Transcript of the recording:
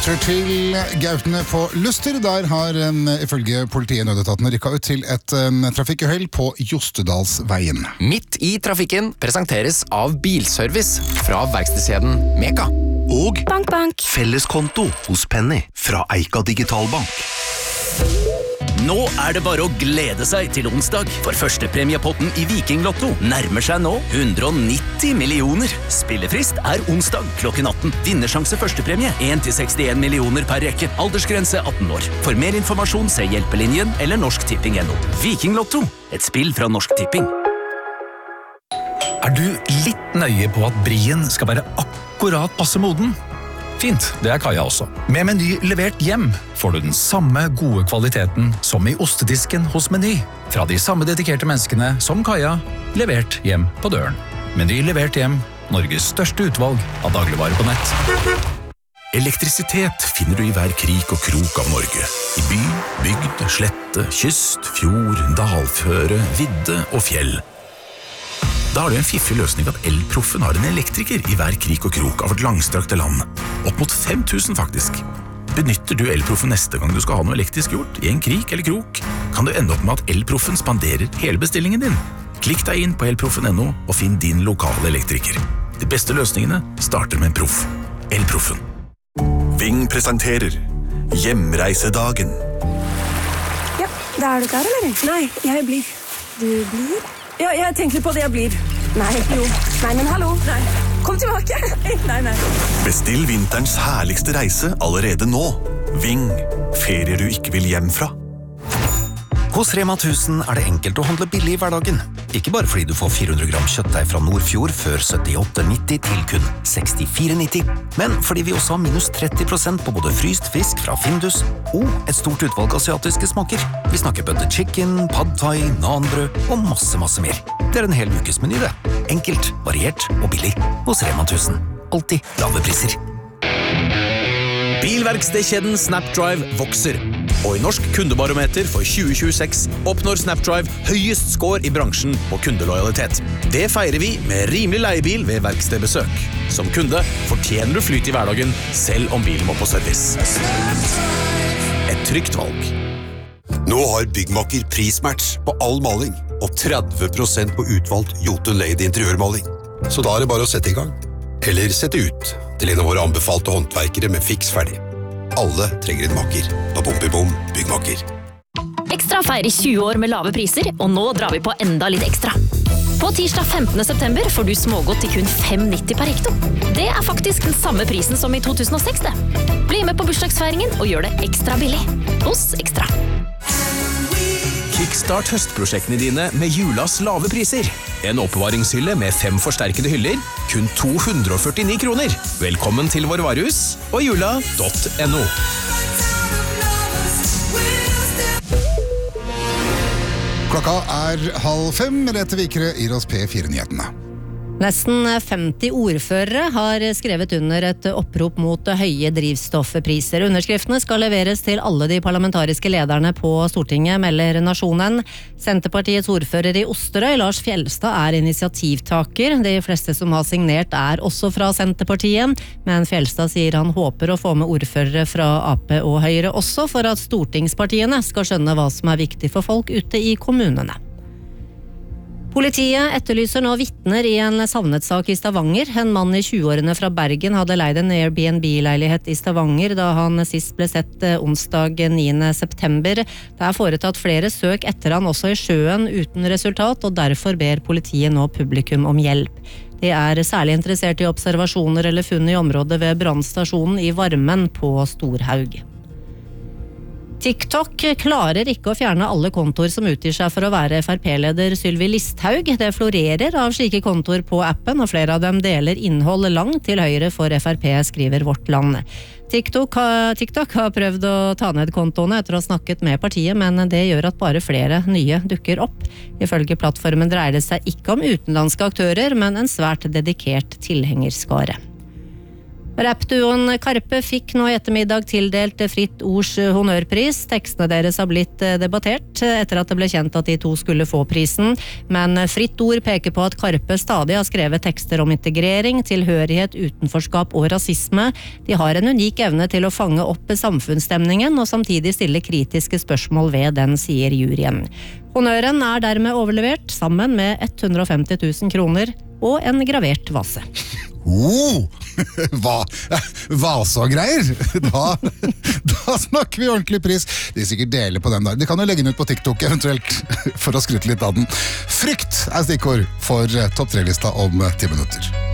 Til Gautene på Luster, der har ifølge politiet nødetaten rykket ut til et trafikkuhell på Jostedalsveien. Midt i trafikken presenteres av bilservice fra verkstedskjeden Meka. Og bank, bank. Felleskonto hos Penny fra Eika Digitalbank. Nå det bare å glede seg til onsdag, for førstepremiepotten i Viking Lotto nærmer seg nå 190 millioner. Spillefrist onsdag klokken 18. Vinnersjanse førstepremie 1-61 millioner per rekke. Aldersgrense 18 år. For mer informasjon se Hjelpelinjen eller Norsk Tipping.no. Viking Lotto, et spill fra Norsk Tipping. Du litt nøye på at brien skal være akkurat passe moden? Fint, det Kaja også. Med Meny levert hjem får du den samme gode kvaliteten som i ostedisken hos Meny. Fra de samme dedikerte menneskene som Kaja, levert hjem på døren. Meny levert hjem, Norges største utvalg av dagligvarer på nett. Elektrisitet finner du i hver krik og krok av Norge. I by, bygd, slette, kyst, fjord, dalføre, vidde og fjell. Da det en fiffig løsning at Elproffen har en elektriker i hver krik og krok av vårt langstrakte land. Opp mot 5000 faktisk. Benytter du Elproffen neste gang du skal ha noe elektrisk gjort, i en krik eller krok, kan du ende opp med at Elproffen spanderer hele bestillingen din. Klikk deg inn på elproffen.no og finn din lokale elektriker. De beste løsningene starter med en proff. Elproffen. Ving presenterer Hjemreisedagen. Ja, da du klar, eller? Nei, jeg blir. Du blir? Ja, jeg tenker på det jeg blir. Nei, jo. Nei, men hallo. Nei. Kom tilbake. Nei. Bestill vinterens herligste reise allerede nå. Ving. Ferier du ikke vil hjem fra. Hos Rema 1000 det enkelt å handle billig i hverdagen. Ikke bare fordi du får 400 gram kjøttdeig fra Nordfjord før 78,90 til kun 64,90, men fordi vi også har minus 30% på både fryst fisk fra Findus og et stort utvalg asiatiske smaker. Vi snakker butter chicken, pad thai, nanbrød og masse mer. Det en hel ukes meny det. Enkelt, variert og billig hos Rema 1000. Alltid lave priser. Bilverkstedkjeden Snapdrive vokser. Og i Norsk kundebarometer for 2026 oppnår Snapdrive høyest score i bransjen på kundelojalitet. Det feirer vi med rimelig leiebil ved verkstedbesøk. Som kunde fortjener du flyt i hverdagen, selv om bilen må på service. Et trygt valg. Nå har Byggmakker prismatch på all maling, og 30% på utvalgt Jotun Lady interiørmaling. Så da det bare å sette i gang. Eller sette ut til en av våre anbefalte håndverkere med fiks ferdig. Alle trenger en makker på Bombibom Byggmakker. Ekstra feirer 20 år med lave priser, og nå drar vi på enda litt ekstra. På tirsdag 15. september får du smågodt til kun 5,90 per hekto. Det faktisk den samme prisen som i 2006 det. Bli med på bursdagsfeiringen og gjør det ekstra billig. Hos Ekstra. Kickstart høstprosjektene dine med julas lave priser. En oppbevaringshylle med 5 forsterkede hyller, kun 249 kroner. Velkommen til vår varehus og jula.no. Klokka 4:30, Merete Vikre gir oss P4-nyhetene. Nesten 50 ordførere har skrevet under et opprop mot høye drivstoffpriser. Underskriftene skal leveres til alle de parlamentariske lederne på Stortinget, melder Nasjonen. Senterpartiets ordfører i Osterøy, Lars Fjellstad, initiativtaker. De fleste som har signert også fra Senterpartiet, men Fjellstad sier han håper å få med ordførere fra Ap og Høyre også, for at stortingspartiene skal skjønne hva som viktig for folk ute i kommunene. Politiet etterlyser nå vitner i en savnetsak i Stavanger. En mann i 20-årene fra Bergen hadde leid en Airbnb-leilighet i Stavanger da han sist ble sett onsdag 9. september. Det foretatt flere søk etter han også i sjøen uten resultat, og derfor ber politiet nå publikum om hjelp. De særlig interessert i observasjoner eller funn i området ved brannstasjonen i Varmen på Storhaug. TikTok klarer ikke å fjerne alle kontoer som utgir seg for å være FrP-leder Sylvi Listhaug. Det florerer av slike kontoer på appen, og flere av dem deler innhold langt til høyre for FrP, skriver Vårt Land. TikTok har prøvd å ta ned kontoene etter å ha snakket med partiet, men det gjør at bare flere nye dukker opp. Ifølge plattformen dreier det seg ikke om utenlandske aktører, men en svært dedikert tilhengerskare. Rappduoen Karpe fikk nå i ettermiddag tildelt Fritt Ords honnørpris. Tekstene deres har blitt debattert etter at det ble kjent at de to skulle få prisen. Men Fritt Ord peker på at Karpe stadig har skrevet tekster om integrering, tilhørighet, utenforskap og rasisme. De har en unik evne til å fange opp samfunnsstemningen og samtidig stille kritiske spørsmål ved den, sier juryen. Honnøren er dermed overlevert sammen med 150 000 kroner og en gravert vase. Vasa og greier. Da snakker vi ordentlig pris. De sikkert deler på den der. De kan jo legge den ut på TikTok eventuelt, for å skryte litt av den. Frykt er stikkord for topp 3-lista om 10 minutter.